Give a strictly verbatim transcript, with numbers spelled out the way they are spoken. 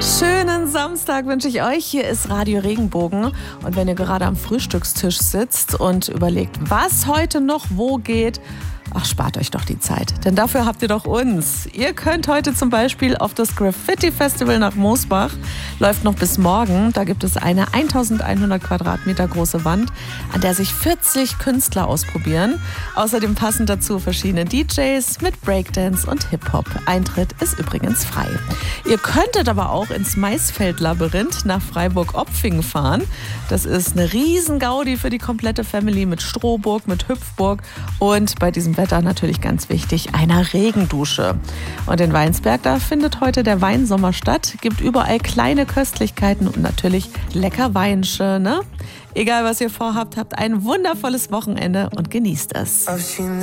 Schönen Samstag wünsche ich euch. Hier ist Radio Regenbogen. Und wenn ihr gerade am Frühstückstisch sitzt und überlegt, was heute noch wo geht, ach, spart euch doch die Zeit, denn dafür habt ihr doch uns. Ihr könnt heute zum Beispiel auf das Graffiti-Festival nach Mosbach. Läuft noch bis morgen. Da gibt es eine eintausendeinhundert Quadratmeter große Wand, an der sich vierzig Künstler ausprobieren. Außerdem passen dazu verschiedene D Js mit Breakdance und Hip-Hop. Eintritt ist übrigens frei. Ihr könntet aber auch ins Maisfeld-Labyrinth nach Freiburg-Opfingen fahren. Das ist eine riesen Gaudi für die komplette Family mit Strohburg, mit Hüpfburg und bei diesem Wetter natürlich ganz wichtig, einer Regendusche. Und in Weinsberg, da findet heute der Weinsommer statt. Gibt überall kleine Köstlichkeiten und natürlich lecker Weinsche, ne? Egal, was ihr vorhabt, habt ein wundervolles Wochenende und genießt es.